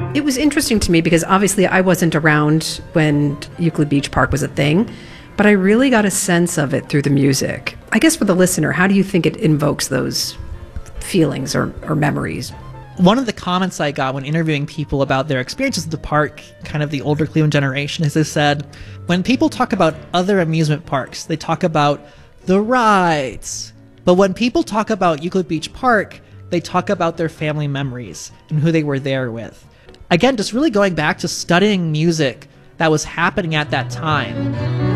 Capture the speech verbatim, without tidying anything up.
It was interesting to me because obviously I wasn't around when Euclid Beach Park was a thing, but I really got a sense of it through the music. I guess for the listener, how do you think it invokes those feelings or, or memories? One of the comments I got when interviewing people about their experiences at the park, kind of the older Cleveland generation, is they said, when people talk about other amusement parks, they talk about the rides. But when people talk about Euclid Beach Park, they talk about their family memories and who they were there with. Again, just really going back to studying music that was happening at that time.